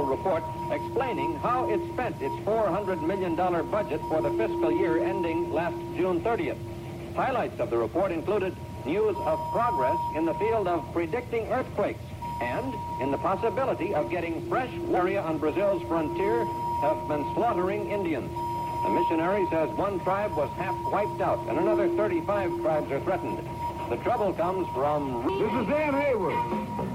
detailed report explaining how it spent its $400 million budget for the fiscal year ending last June 30th. Highlights of the report included news of progress in the field of predicting earthquakes and in the possibility of getting fresh area on Brazil's frontier have been slaughtering Indians. The missionary says one tribe was half wiped out and another 35 tribes are threatened. The trouble comes from... This is Dan Hayward.